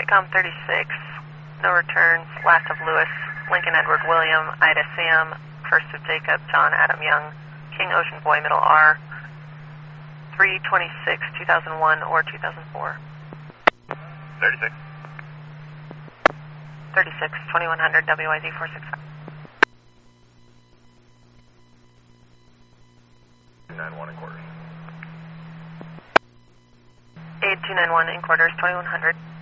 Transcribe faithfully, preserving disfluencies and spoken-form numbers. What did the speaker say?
Intercom thirty-six, no returns, last of Lewis, Lincoln Edward William, Ida Sam, first of Jacob, John Adam Young, King Ocean Boy, middle R, three twenty-six, two thousand one or two thousand four. thirty-six. thirty-six, twenty-one hundred, W I Z four six five. two nine one in quarters. eight two nine one in quarters, twenty-one hundred.